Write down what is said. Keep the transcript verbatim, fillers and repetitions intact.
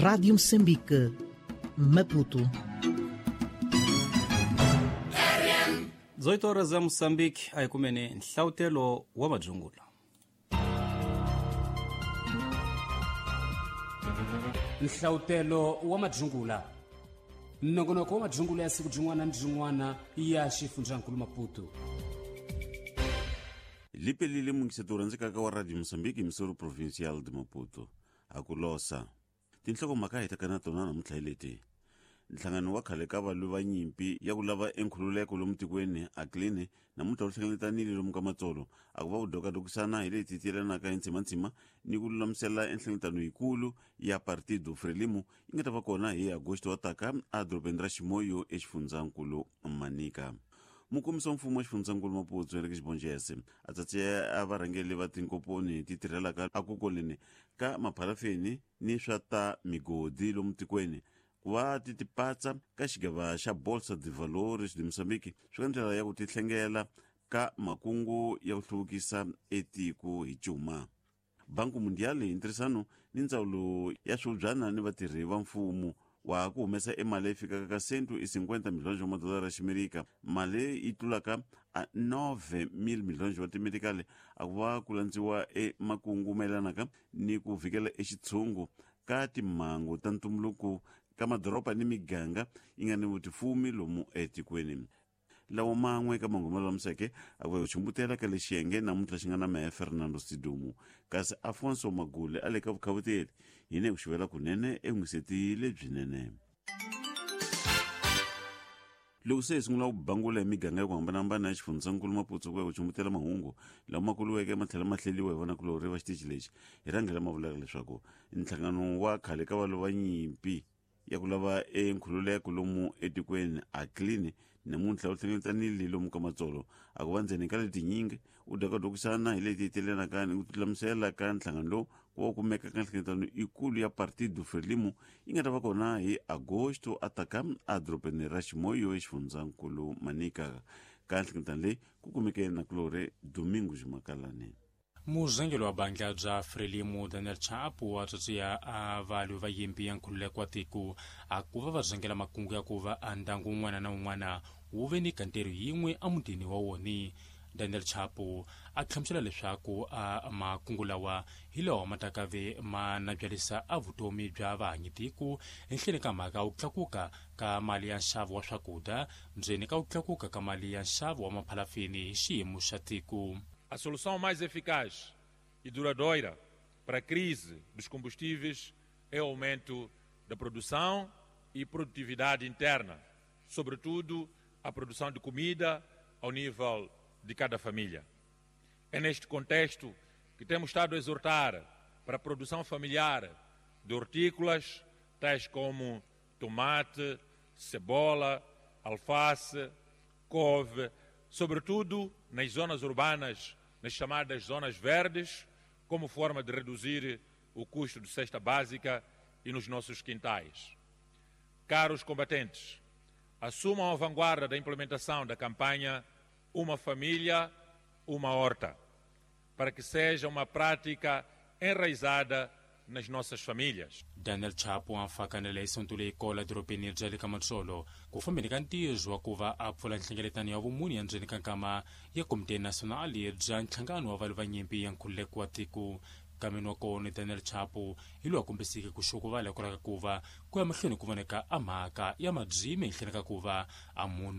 Rádio Moçambique, Maputo. dezoito horas a Moçambique, aí kumene nhlautelo wa majungula. Nhlautelo wa majungula. Nongonoko wa majungula ya siku jungwana na jungwana ya xifundzhankulu Maputo. Lipe lile mungisetora ndzekaka wa Radio Moçambique misoro provincial de Maputo akulosa tinhloko mhaka hita kana tona namuntlha hi leti. Nhlangano wa khale ka valwi va nyimpi ya ku lava enkhululeko lomu tikweni Akline namuntlha wu hlengeletaniile lomu ka matsolo aku va vudokadokusana hi leti tiyelanaka hi ntshimantshima ni ku lulamisela enhlengeletano yikulu ya Partido Frelimo yi nga ta va kona hi Agosto wa taka adorobeni ra Ximoyo exifundzhankulu Manika. Mukomisi wa mfumo wa xifundzhankulu Maputo Henrique Xibonjese a tsatse a varhangeli va tinkoponi ti tirhelaka akukoleni ka maphalafeni ni swa ta migodi lomu tikweni ku va ti tipatsa ka xigava xa Bolsa de Valores de Moçambique swi ka ndlela ya ku tihlengela ka makungu ya ku hluvukisa etiko hi cuma. Banku Mundial hi ntirhisano ni ndzawulo ya swibyana ni vatirhi va mfumo wa ku humesa emali leyi fikaka ka cento i cinquenta milhões wa madolara ya ximerika mali yi tlulaka a nove mil milhões wa timerikale a ku va ku landziwa emakungu mayelanaka ni ku vhikela exitshungu ka timhangu ta ntumbuluko ka madoroba ni miganga yi nga ni vutifumi lomu etikweni. Lawa man'we ka mangomelo lamuseke a ku chumbutela ka le xiyenge namuntlha xi nga na mehe Fernando Sidumu kasi Afonso Magule a le ka vukhavuteli hi ne ku xivela kunene en'wiseti lebyinene. Loko se hi sungula ku bangula hi miganga ya ku hambanahambana ya xifundzhankulu Maputo ku ya ku chumbutela mahungu lawa ma kuluweke matlhela ma hleliwa hi vanakulori va xitichi lexi hi rhangela ma vulaka leswaku nhlangano wa khale ka valwi va nyimpi ya ku lava enkhululeko lomu etikweni Akline namuntlha wu hlengeletsanile lomu ka matsolo a ku va ndzeni ka leti tinyingi u dokadokusana hi leti telenaka ni ku lulamisela ka nhlangano lowu ku va kumeka ka nhlengeletano ikulu ya Partido Frelimo yi nga ta va kona hi Agosto ataka adorobeni ra Ximoyo exifundzhankulu Manika. Ka nhlengeletano leyi ku kumeke nakulore Domingo Zimakalani. Muzangelo wa bandla bya Frelimo Daniel Chapo wa tsatsiya a valwi va yimpi ya nkhululeko wa tiko a ku va va zangela makungu ya ku va a ndangu un'wana na un'wana wu ve ni kantero yin'we a mutini wa woni. Daniel Chapo a hlamusela leswaku a makungu lawa hi lawa ma taka ve ma nabyalisa a vutomi bya vahanyitiko ehenhleni ka mhaka wu tlakuka ka mali ya nxavo wa swakudya ndzeni ka wu tlakuka ka mali ya nxavo wa maphalafeni hi xiyimo xa tiko. A solução mais eficaz e duradoura para a crise dos combustíveis é o aumento da produção e produtividade interna, sobretudo a produção de comida ao nível de cada família. É neste contexto que temos estado a exortar para a produção familiar de hortícolas, tais como tomate, cebola, alface, couve, sobretudo nas zonas urbanas, nas chamadas zonas verdes, como forma de reduzir o custo de cesta básica e nos nossos quintais. Caros combatentes, assumam a vanguarda da implementação da campanha Uma Família, Uma Horta, para que seja uma prática enraizada nas nossas famílias. Daniel Chapo anfakanela isontule ikola dorobeni bya le ka matsolo ku fambeni ka ntizo wa ku va a pfula nhlengeletano ya vumuni ya ndzeni ka nkama ya komite nasionali bya nhlangano wa valwi va nyimpi ya nkhululeko wa tiko. Kameni wa kona Daniel Chapo hi loyi a kombiseke ku xukuvala ku raka ku va ku ya mahlweni ku voneka a mhaka ya madzime ehenhleni ka ku va a munhu